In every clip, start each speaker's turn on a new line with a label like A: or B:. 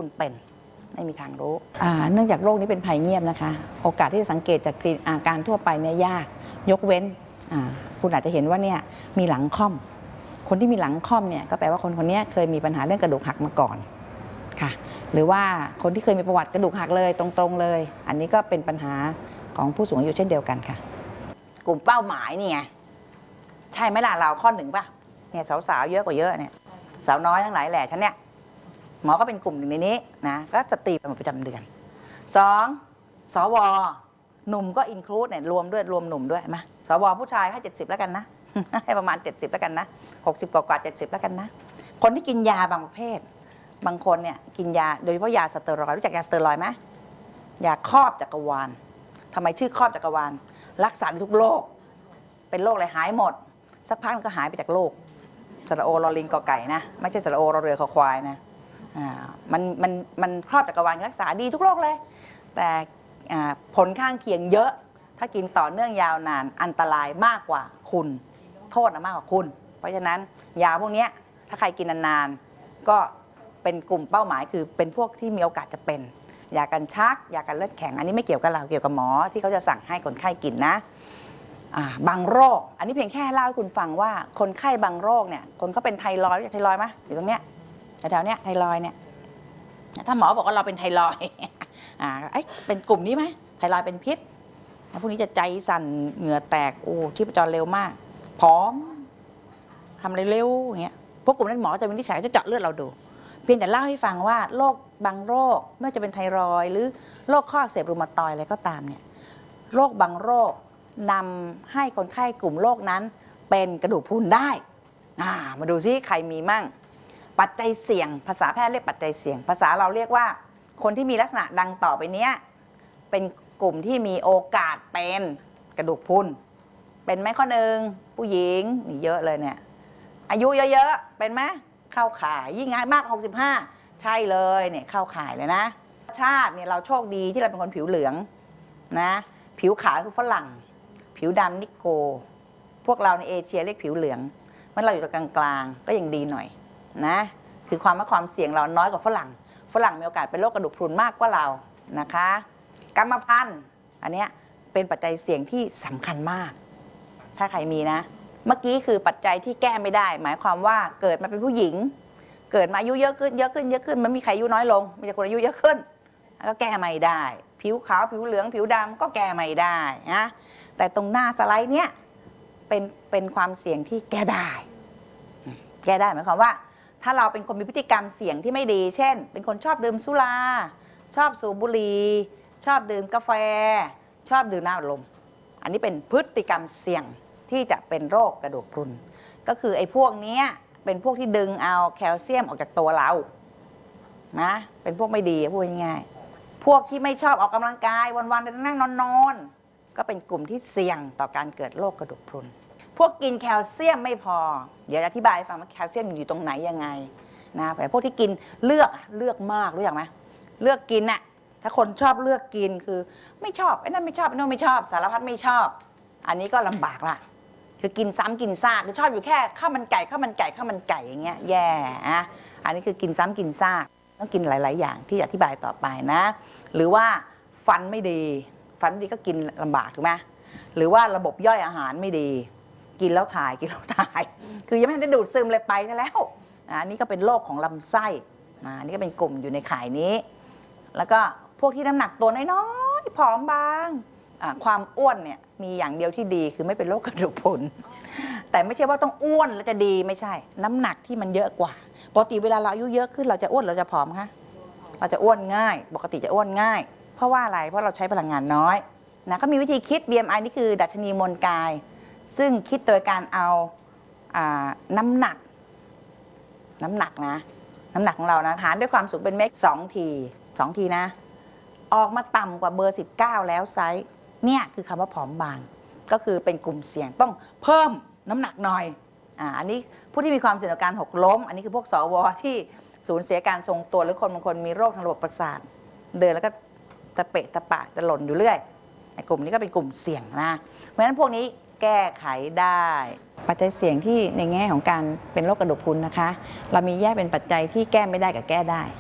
A: คุณเป็นไม่มีทางรู้
B: เนื่องจากโรคนี้เป็นภัยเงียบนะคะโอกาสที่จะสังเกตจากอาการทั่วไปเนี่ยยากยกเว้นคุณอาจจะเห็นว่าเนี่ยมีหลังค่อมคนที่มีหลังค่อมเนี่ยก็แปลว่าคนนี้เคยมีปัญหาเรื่องกระดูกหักมาก่อนค่ะหรือว่าคนที่เคยมีประวัติกระดูกหักเลยตรงๆเลยอันนี้ก็เป็นปัญหาของผู้สูงอายุเช่นเดียวกันค่ะ
A: กลุ่มเป้าหมายนี่ไงใช่ไหมล่ะเราข้อ 1ป่ะเนี่ยสาวๆเยอะกว่าเยอะเนี่ยสาวน้อยทั้งหลายแหล่ฉันเนี่ยหมอก็เป็นกลุ่มหนึ่งในนี้นะก็สตรีประจำเดือน2สวหนุ่มก็อินคลูดเนี่ยรวมหนุ่มด้วยนะสวผู้ชายให้70แล้วกันนะให้ประมาณ70แล้วกันนะ60กว่า70แล้วกันนะคนที่กินยาบางประเภทบางคนเนี่ยกินยาโดยเฉพาะยาสเตียรอยด์รู้จักยาสเตียรอยด์ไหมยาครอบจักรวาลทำไมชื่อครอบจักรวาลรักษาทุกโรคเป็นโรคอะไรหายหมดสักพักมันก็หายไปจากโลกสระโอรอลิงกอไก่นะไม่ใช่สระโอรอเรือคอควายนะมันครอบจักรวาลรักษาดีทุกโรคเลยแต่ผลข้างเคียงเยอะถ้ากินต่อเนื่องยาวนานอันตรายมากกว่าคุณโทษมากกว่าคุณเพราะฉะนั้นยาพวกนี้ถ้าใครกินนานๆก็เป็นกลุ่มเป้าหมายคือเป็นพวกที่มีโอกาสจะเป็นยากันชักยากันเลือดแข็งอันนี้ไม่เกี่ยวกับเราเกี่ยวกับหมอที่เขาจะสั่งให้คนไข้กินนะบางโรคอันนี้เพียงแค่เล่าให้คุณฟังว่าคนไข้บางโรคเนี่ยคนเขาเป็นไทรอยด์ไทรอยด์ไหมอยู่ตรงเนี้ยแถวเนี้ยไทรอยด์เนี่ยถ้าหมอบอกว่าเราเป็นไทรอยด์เป็นกลุ่มนี้ไหมไทรอยด์เป็นพิษพวกนี้จะใจสั่นเหงื่อแตกโอ้ชีพจรเร็วมากผอมทำอะไรเร็วอย่างเงี้ยพวกกลุ่มนั้นหมอจะวินิจฉัยจะเจาะเลือดเราดูเพียงแต่เล่าให้ฟังว่าโรคบางโรคไม่ว่าจะเป็นไทรอยด์หรือโรคข้ออักเสบรูมาตอยด์อะไรก็ตามเนี่ยโรคบางโรคนำให้คนไข้กลุ่มโรคนั้นเป็นกระดูกพรุนได้มาดูซิใครมีมั่งปัจจัยเสี่ยงภาษาแพทย์เรียกปัจจัยเสี่ยงภาษาเราเรียกว่าคนที่มีลักษณะดังต่อไปนี้เป็นกลุ่มที่มีโอกาสเป็นกระดูกพรุนเป็นไหมข้อ 1ผู้หญิงนี่เยอะเลยเนี่ยอายุเยอะๆเป็นไหมเข้าข่ายยิ่งง่ายมาก65ใช่เลยเนี่ยเข้าข่ายเลยนะชาติเนี่ยเราโชคดีที่เราเป็นคนผิวเหลืองนะผิวขาวคือฝรั่งผิวดำนิโกพวกเราในเอเชียเรียกผิวเหลืองมันเราอยู่ตรงกลางๆก็ยังดีหน่อยนะคือความเสี่ยงเราน้อยกว่าฝรั่งมีโอกาสเป็นโรคกระดูกพรุนมากกว่าเรานะคะกรรมพันธุ์อันนี้เป็นปัจจัยเสี่ยงที่สำคัญมากถ้าใครมีนะเมื่อกี้คือปัจจัยที่แก้ไม่ได้หมายความว่าเกิดมาเป็นผู้หญิงเกิดมาอายุเยอะขึ้นมันมีใครอายุน้อยลงมีแต่คนอายุเยอะขึ้นก็แก้ไม่ได้ผิวขาวผิวเหลืองผิวดำก็แก้ไม่ได้นะแต่ตรงหน้าสไลด์เนี้ยเป็นความเสี่ยงที่แก้ได้หมายความว่าถ้าเราเป็นคนมีพฤติกรรมเสี่ยงที่ไม่ดีเช่นเป็นคนชอบดื่มสุราชอบสูบบุหรี่ชอบดื่มกาแฟชอบดื่มน้ำอัดลมอันนี้เป็นพฤติกรรมเสี่ยงที่จะเป็นโรคกระดูกพรุนก็คือไอ้พวกนี้เป็นพวกที่ดึงเอาแคลเซียมออกจากตัวเรานะเป็นพวกไม่ดีพูดง่ายๆพวกที่ไม่ชอบออกกำลังกายวันๆนั่งนอนก็เป็นกลุ่มที่เสี่ยงต่อการเกิดโรคกระดูกพรุนพวกกินแคลเซียมไม่พอเดี๋ยวอธิบายให้ฟังว่าแคลเซียมอยู่ตรงไหนยังไงนะแต่พวกที่กินเลือกมากรู้อย่างไหมเลือกกินน่ะถ้าคนชอบเลือกกินคือไม่ชอบไอ้นั่นไม่ชอบไอ้นั่นไม่ชอบสารพัดไม่ชอบอันนี้ก็ลำบากละคือกินซ้ำกินซากคือชอบอยู่แค่ข้าวมันไก่อย่างเงี้ยแย่อันนี้คือกินซ้ำกินซากต้องกินหลายๆอย่างที่อธิบายต่อไปนะหรือว่าฟันไม่ดีก็กินลำบากถูกไหมหรือว่าระบบย่อยอาหารไม่ดีกินแล้วถ่ายคือยังไม่ได้ดูดซึมเลยไปซะแล้วอันนี้ก็เป็นโรคของลำไส้อันนี้ก็เป็นกลุ่มอยู่ในข่ายนี้แล้วก็พวกที่น้ำหนักตัวน้อยๆผอมบางความอ้วนเนี่ยมีอย่างเดียวที่ดีคือไม่เป็นโรคกระดูกพรุนแต่ไม่ใช่ว่าต้องอ้วนแล้วจะดีไม่ใช่น้ำหนักที่มันเยอะกว่าปกติเวลาเราอายุเยอะขึ้นเราจะอ้วนเราจะผอมคะเราจะอ้วนง่ายปกติจะอ้วนง่ายเพราะว่าอะไรเพราะเราใช้พลังงานน้อยนะก็มีวิธีคิด BMI นี่คือดัชนีมวลกายซึ่งคิดโดยการเอาน้ำหนักนะน้ำหนักของเรานะหารด้วยความสูงเป็นเมตร2 ทีนะออกมาต่ำกว่าเบอร์19แล้วไซส์เนี่ยคือคำว่าผอมบางก็คือเป็นกลุ่มเสี่ยงต้องเพิ่มน้ำหนักหน่อยอันนี้ผู้ที่มีความเสี่ยงต่อการหกล้มอันนี้คือพวกสวที่สูญเสียการทรงตัวหรือคนบางคนมีโรคทางระบบประสาทเดินแล้วก็ตะเปะตะปะจะหล่นอยู่เรื่อยไอ้กลุ่มนี้ก็เป็นกลุ่มเสี่ยงนะเพราะฉะนั้นพวกนี้แก้ไขได้
B: ปัจจัยเสี่ยงที่ในแง่ของการเป็นโรคกระดูกพรุนนะคะเรามีแยกเป็นปัจจัยที่แก้ไม่ได้กับแก้ได้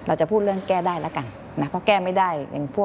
B: เราจะพูดเรื่องแก้ได้แล้วกันนะเพราะแก้ไม่ได้อย่างพวก